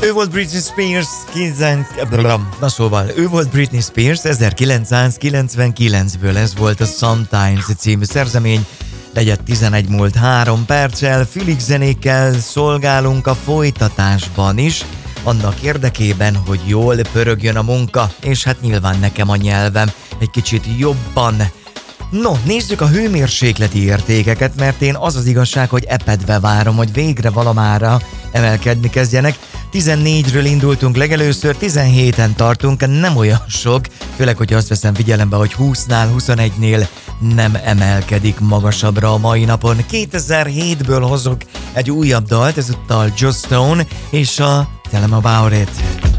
Ő volt Britney Spears, ő volt Britney Spears 1999-ből, ez volt a Sometimes című szerzemény. Negyed 11 múlt 3 perccel, fülig zenékkel szolgálunk a folytatásban is, annak érdekében, hogy jól pörögjön a munka, és hát nyilván nekem a nyelvem egy kicsit jobban. No, nézzük a hőmérsékleti értékeket, mert én az igazság, hogy epedve várom, hogy végre valamára emelkedni kezdjenek. 14-ről indultunk legelőször, 17-en tartunk, nem olyan sok, főleg, hogy azt veszem figyelembe, hogy 20-nál, 21-nél nem emelkedik magasabbra a mai napon. 2007-ből hozok egy újabb dalt, ezúttal Joss Stone és a Tell 'em About It.